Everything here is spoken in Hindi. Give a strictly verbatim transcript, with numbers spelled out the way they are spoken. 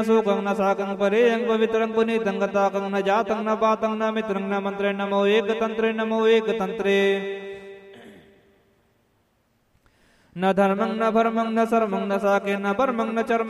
सुखं न साकं परेयं पवित्रं पुनीतं गताकं न जातं न पातं न मित्रं न मंत्रे नमो एकतंत्रे नमो एकतंत्रे न धर्मं न भर्मं न सर्वं न साके न परमं न चर्म